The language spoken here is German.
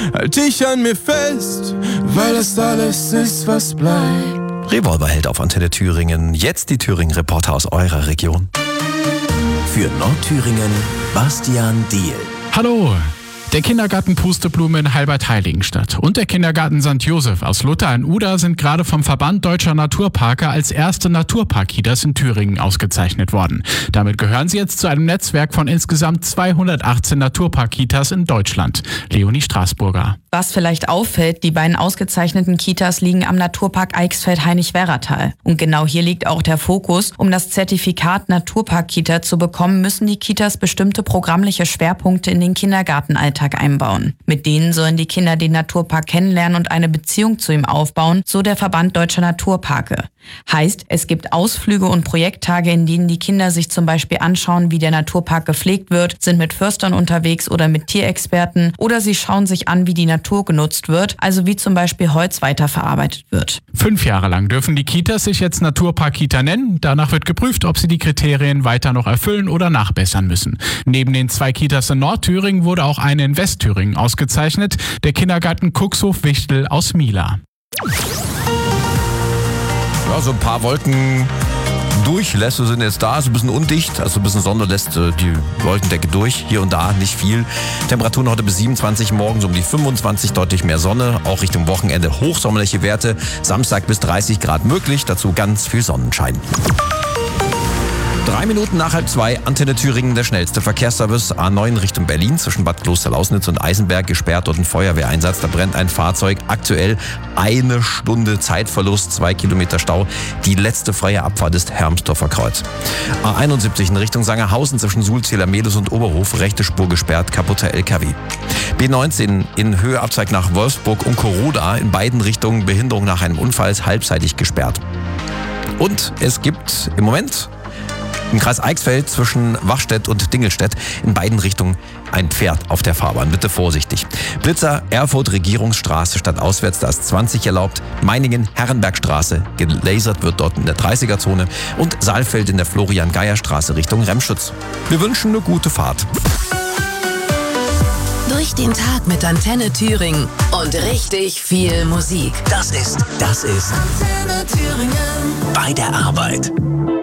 halt dich an mir fest, weil das alles ist, was bleibt. Revolverheld auf Antenne Thüringen. Jetzt die Thüringen-Reporter aus eurer Region. Für Nordthüringen, Bastian Diehl. Hallo! Der Kindergarten Pusteblume in Halbert-Heiligenstadt und der Kindergarten St. Josef aus Lutter an Uda sind gerade vom Verband Deutscher Naturparke als erste Naturpark-Kitas in Thüringen ausgezeichnet worden. Damit gehören sie jetzt zu einem Netzwerk von insgesamt 218 Naturpark-Kitas in Deutschland. Leonie Straßburger. Was vielleicht auffällt, die beiden ausgezeichneten Kitas liegen am Naturpark Eichsfeld-Hainich-Werratal. Und genau hier liegt auch der Fokus. Um das Zertifikat Naturpark-Kita zu bekommen, müssen die Kitas bestimmte programmliche Schwerpunkte in den Kindergartenalltag einbauen. Mit denen sollen die Kinder den Naturpark kennenlernen und eine Beziehung zu ihm aufbauen, so der Verband Deutscher Naturparke. Heißt, es gibt Ausflüge und Projekttage, in denen die Kinder sich zum Beispiel anschauen, wie der Naturpark gepflegt wird, sind mit Förstern unterwegs oder mit Tierexperten oder sie schauen sich an, wie die Natur genutzt wird, also wie zum Beispiel Holz weiterverarbeitet wird. 5 Jahre lang dürfen die Kitas sich jetzt Naturpark-Kita nennen. Danach wird geprüft, ob sie die Kriterien weiter noch erfüllen oder nachbessern müssen. Neben den 2 Kitas in Nordthüringen wurde auch eine in Westthüringen ausgezeichnet, der Kindergarten Cuxhof-Wichtel aus Mila. Ja, so ein paar Wolkendurchlässe sind jetzt da, so ein bisschen undicht, also ein bisschen Sonne lässt die Wolkendecke durch, hier und da nicht viel. Temperaturen heute bis 27, morgens um die 25, deutlich mehr Sonne, auch Richtung Wochenende hochsommerliche Werte, Samstag bis 30 Grad möglich, dazu ganz viel Sonnenschein. 3 Minuten nach 1:30, Antenne Thüringen, der schnellste Verkehrsservice. A9 Richtung Berlin zwischen Bad Klosterlausnitz und Eisenberg gesperrt, dort ein Feuerwehreinsatz. Da brennt ein Fahrzeug. Aktuell 1 Stunde Zeitverlust, 2 Kilometer Stau. Die letzte freie Abfahrt ist Hermsdorfer Kreuz. A71 in Richtung Sangerhausen zwischen Sulzähler Mehlis und Oberhof, rechte Spur gesperrt, kaputter LKW. B19 in Höhe Abzweig nach Wolfsburg und Koroda, in beiden Richtungen Behinderung nach einem Unfall, ist halbseitig gesperrt. Und es gibt im Moment im Kreis Eichsfeld zwischen Wachstedt und Dingelstedt in beiden Richtungen ein Pferd auf der Fahrbahn. Bitte vorsichtig. Blitzer, Erfurt, Regierungsstraße statt auswärts, da ist 20 erlaubt. Meiningen, Herrenbergstraße, gelasert wird dort in der 30er-Zone. Und Saalfeld in der Florian-Geier-Straße Richtung Remschütz. Wir wünschen eine gute Fahrt. Durch den Tag mit Antenne Thüringen und richtig viel Musik. Das ist Antenne Thüringen. bei der Arbeit.